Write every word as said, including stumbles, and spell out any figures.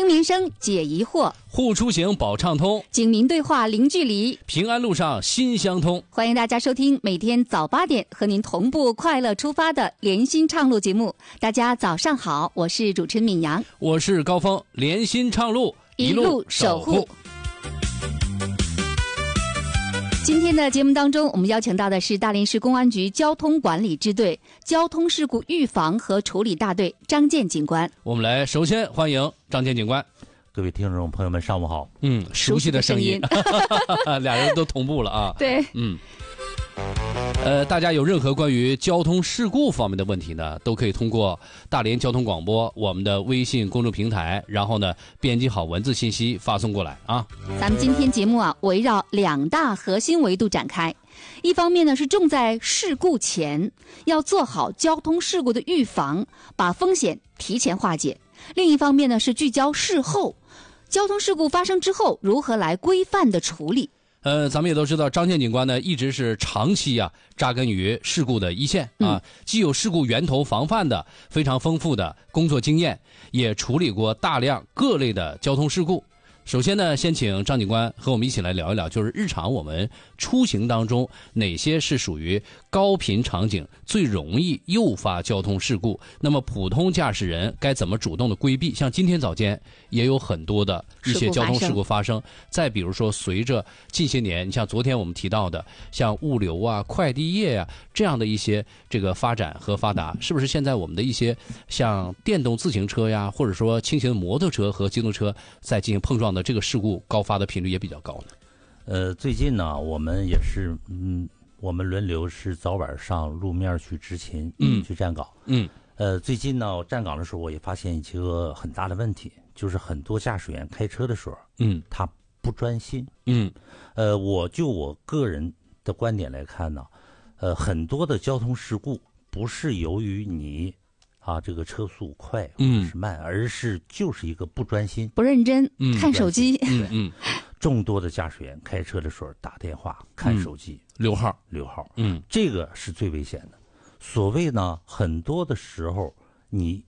民生解疑惑， 护出行保畅通， 警民对话零距离， 平安路上心相通。 欢迎大家收听每天早八点和您同步快乐出发的联心畅路节目。大家早上好，我是主持人敏阳， 我是高峰，联心畅路一路守护。 今天的节目当中，我们邀请到的是大连市公安局交通管理支队交通事故预防和处理大队张建警官。 我们来首先欢迎张建警官。 各位听众朋友们，上午好。 嗯，熟悉的声音，俩人都同步了啊。 对， 嗯。呃，大家有任何关于交通事故方面的问题呢，都可以通过大连交通广播我们的微信公众平台，然后呢编辑好文字信息发送过来啊。 咱们今天节目啊，围绕两大核心维度展开。一方面呢是重在事故前要做好交通事故的预防，把风险提前化解；另一方面呢是聚焦事后，交通事故发生之后如何来规范的处理。 呃，咱们也都知道，张建警官呢一直是长期啊扎根于事故的一线啊， 嗯、 既有事故源头防范的非常丰富的工作经验，也处理过大量各类的交通事故。首先呢，先请张警官和我们一起来聊一聊，就是日常我们出行当中哪些是属于高频场景最容易诱发交通事故，那么普通驾驶人该怎么主动的规避？像今天早间也有很多的一些交通事故发生。再比如说，随着近些年，你像昨天我们提到的像物流啊、快递业啊这样的一些这个发展和发达，是不是现在我们的一些像电动自行车呀，或者说轻型摩托车和机动车在进行碰撞的这个事故高发的频率也比较高呢？ 呃，最近呢，我们也是，嗯，我们轮流是早晚上路面去执勤， 嗯， 去站岗， 嗯， 呃，最近呢，我站岗的时候，我也发现一个很大的问题，就是很多驾驶员开车的时候， 嗯， 他不专心， 嗯， 呃，我就我个人的观点来看呢，呃，很多的交通事故不是由于你。啊，这个车速快或者是慢，嗯、而是就是一个不专心、 不认真， 嗯、 看手机。 嗯嗯， 众多的驾驶员开车的时候打电话、看手机、 嗯、溜号、 溜号， 嗯， 这个是最危险的。所谓呢，很多的时候你